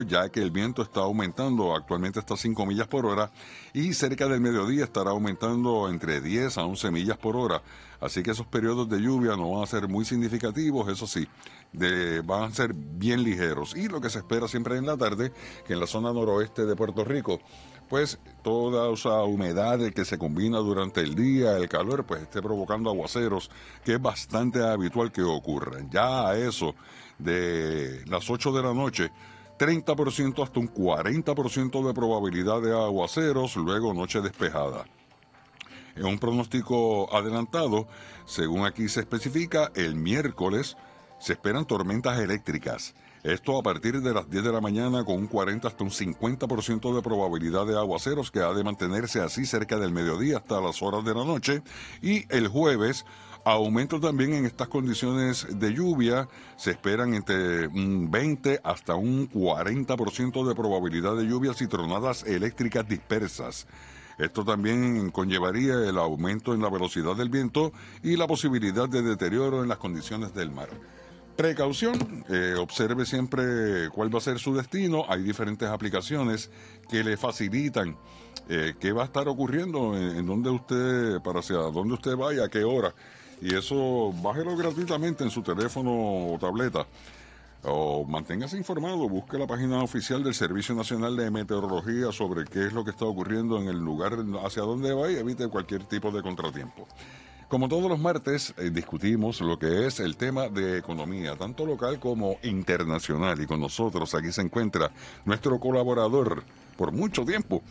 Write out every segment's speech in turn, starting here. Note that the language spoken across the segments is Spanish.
ya que el viento está aumentando, actualmente está a 5 millas por hora, y cerca del mediodía estará aumentando entre 10 a 11 millas por hora. Así que esos periodos de lluvia no van a ser muy significativos, eso sí, van a ser bien ligeros. Y lo que se espera siempre en la tarde, que en la zona noroeste de Puerto Rico, pues toda esa humedad que se combina durante el día, el calor, pues esté provocando aguaceros, que es bastante habitual que ocurran. Ya a eso de las 8 de la noche, 30% hasta un 40% de probabilidad de aguaceros, luego noche despejada. En un pronóstico adelantado, según aquí se especifica, el miércoles se esperan tormentas eléctricas. Esto a partir de las 10 de la mañana con un 40 hasta un 50% de probabilidad de aguaceros, que ha de mantenerse así cerca del mediodía hasta las horas de la noche. Y el jueves, aumento también en estas condiciones de lluvia. Se esperan entre un 20 hasta un 40% de probabilidad de lluvias y tronadas eléctricas dispersas. Esto también conllevaría el aumento en la velocidad del viento y la posibilidad de deterioro en las condiciones del mar. Precaución, observe siempre cuál va a ser su destino. Hay diferentes aplicaciones que le facilitan qué va a estar ocurriendo en donde usted, para hacia dónde usted vaya, a qué hora. Y eso, bájelo gratuitamente en su teléfono o tableta. O manténgase informado, busque la página oficial del Servicio Nacional de Meteorología sobre qué es lo que está ocurriendo en el lugar hacia donde va y evite cualquier tipo de contratiempo. Como todos los martes, discutimos lo que es el tema de economía, tanto local como internacional. Y con nosotros aquí se encuentra nuestro colaborador por mucho tiempo,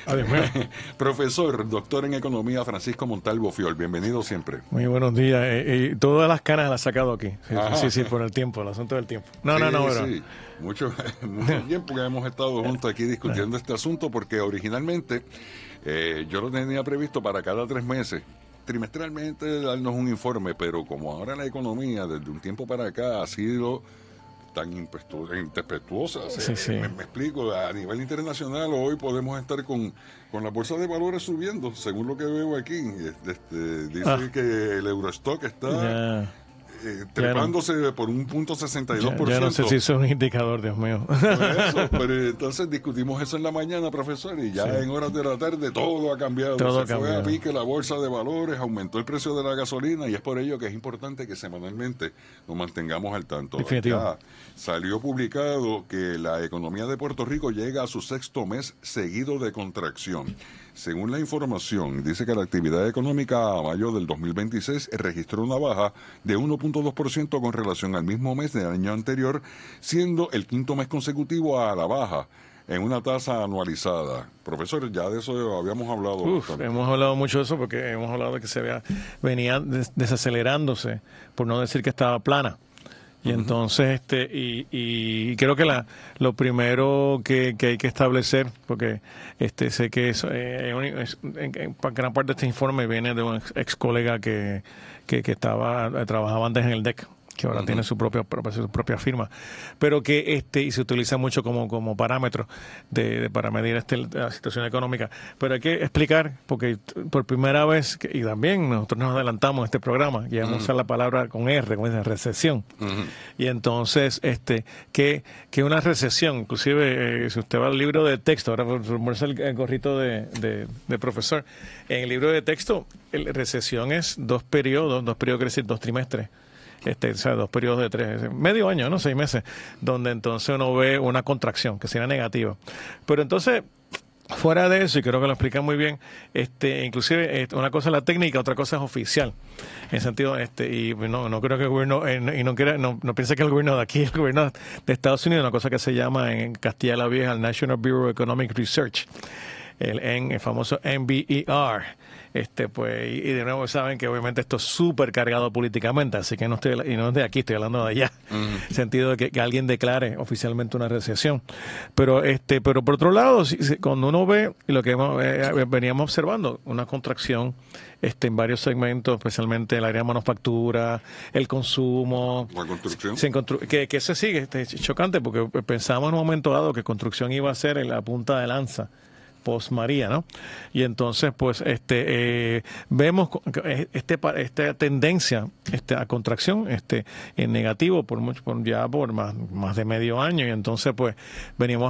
profesor, doctor en economía, Francisco Montalvo Fiol. Bienvenido siempre. Muy buenos días. Todas las canas las he sacado aquí. Sí, por el tiempo, el asunto del tiempo. Sí. Mucho tiempo que hemos estado juntos aquí discutiendo este asunto, porque originalmente yo lo tenía previsto para cada 3 meses. Trimestralmente darnos un informe, pero como ahora la economía desde un tiempo para acá ha sido tan impetuosa, sí. Me explico, a nivel internacional hoy podemos estar con la bolsa de valores subiendo, según lo que veo aquí. Dice que el Eurostock está trepándose por un 0.62%. Ya no sé si eso es un indicador, Dios mío. Por eso, pero entonces discutimos eso en la mañana, profesor, y ya en horas de la tarde todo ha cambiado. Fue a pique la bolsa de valores, aumentó el precio de la gasolina, y es por ello que es importante que semanalmente nos mantengamos al tanto. Definitivo. Ya salió publicado que la economía de Puerto Rico llega a su 6º mes seguido de contracción. Según la información, dice que la actividad económica a mayo del 2026 registró una baja de 1.2% con relación al mismo mes del año anterior, siendo el 5º mes consecutivo a la baja en una tasa anualizada. Profesor, ya de eso habíamos hablado. Hemos hablado mucho de eso, porque hemos hablado de que venía desacelerándose, por no decir que estaba plana. Y entonces, y creo que lo primero que hay que establecer, porque sé que en gran parte de este informe viene de un ex colega que trabajaba antes en el DEC, que ahora tiene su propia firma, pero que y se utiliza mucho como parámetro para medir la situación económica. Pero hay que explicar, porque por primera vez, y también nosotros nos adelantamos en este programa, y vamos a usar la palabra con R, como dice, recesión. Y entonces, que una recesión, inclusive, si usted va al libro de texto, ahora por el gorrito de profesor, en el libro de texto, recesión es 2 periodos quiere decir 2 trimestres. O sea, 2 periodos de 3, medio año, ¿no? 6 meses, donde entonces uno ve una contracción que sería negativa. Pero entonces, fuera de eso, y creo que lo explica muy bien, inclusive una cosa es la técnica, otra cosa es oficial. En sentido, y no creo que el gobierno, y no piense que el gobierno de aquí, el gobierno de Estados Unidos, una cosa que se llama en Castilla la Vieja el National Bureau of Economic Research, el famoso NBER. Pues, y de nuevo saben que obviamente esto es súper cargado políticamente, así que no es de aquí, estoy hablando de allá, en el sentido de que alguien declare oficialmente una recesión. Pero por otro lado, cuando uno ve lo que veníamos observando, una contracción en varios segmentos, especialmente el área de manufactura, el consumo, la construcción, que se sigue chocante, porque pensábamos en un momento dado que construcción iba a ser la punta de lanza post María, ¿no? Y entonces, pues, vemos esta tendencia a contracción en negativo por más de medio año, y entonces, pues, veníamos